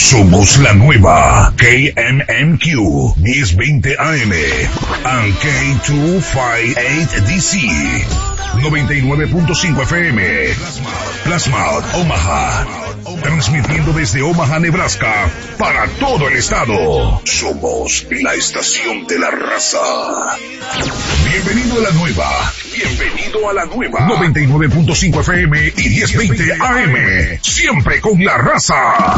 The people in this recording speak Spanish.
Somos la nueva KMMQ 1020 AM and K258DC 99.5 FM Plasma Omaha, transmitiendo desde Omaha, Nebraska para todo el estado. Somos la estación de la raza. Bienvenido a la nueva 99.5 FM y 1020 AM, siempre con la raza.